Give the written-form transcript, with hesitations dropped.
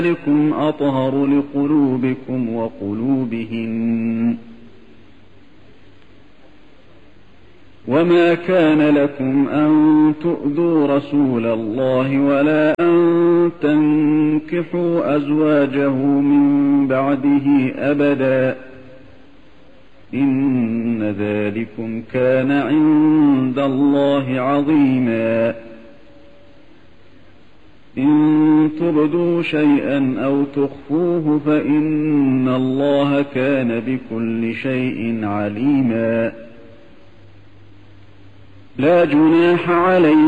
ذلكم أطهر لقلوبكم وقلوبهن. وما كان لكم أن تؤذوا رسول الله ولا أن تنكحوا أزواجه من بعده أبدا، إن ذلكم كان عند الله عظيما. إن تبدوا شيئا أو تخفوه فإن الله كان بكل شيء عليما. لا جناح عليكم